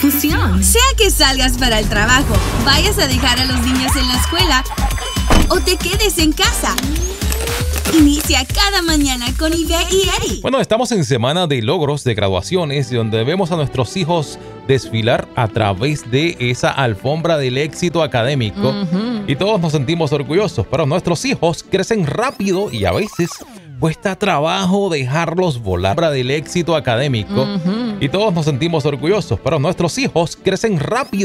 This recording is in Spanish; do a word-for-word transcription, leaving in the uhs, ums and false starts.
confusión. Sea que salgas para el trabajo, vayas a dejar a los niños en la escuela o te quedes en casa. Inicia cada mañana con Ivette y Eddie. Bueno, estamos en semana de logros, de graduaciones, donde vemos a nuestros hijos desfilar a través de esa alfombra del éxito académico. Uh-huh. Y todos nos sentimos orgullosos, pero nuestros hijos crecen rápido y a veces cuesta trabajo dejarlos volar del éxito académico. Uh-huh. Y todos nos sentimos orgullosos, pero nuestros hijos crecen rápido